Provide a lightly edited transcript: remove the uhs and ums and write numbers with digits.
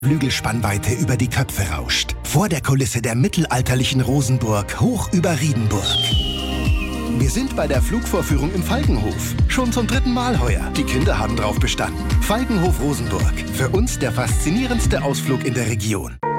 Flügelspannweite über die Köpfe rauscht. Vor der Kulisse der mittelalterlichen Rosenburg hoch über Riedenburg. Wir sind bei der Flugvorführung im Falkenhof. Schon zum 3. Mal heuer. Die Kinder haben drauf bestanden. Falkenhof Rosenburg. Für uns der faszinierendste Ausflug in der Region.